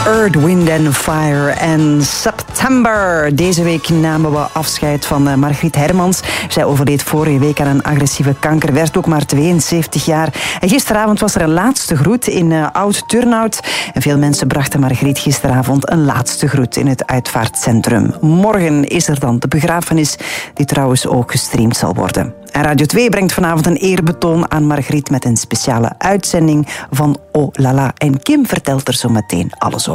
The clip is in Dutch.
Earth, Wind and Fire en September. Deze week namen we afscheid van Margriet Hermans. Zij overleed vorige week aan een agressieve kanker, werd ook maar 72 jaar. En gisteravond was er een laatste groet in Oud-Turnhout. En veel mensen brachten Margriet gisteravond een laatste groet in het uitvaartcentrum. Morgen is er dan de begrafenis, die trouwens ook gestreamd zal worden. En Radio 2 brengt vanavond een eerbetoon aan Margriet met een speciale uitzending van Oh La La. En Kim vertelt er zo meteen alles over.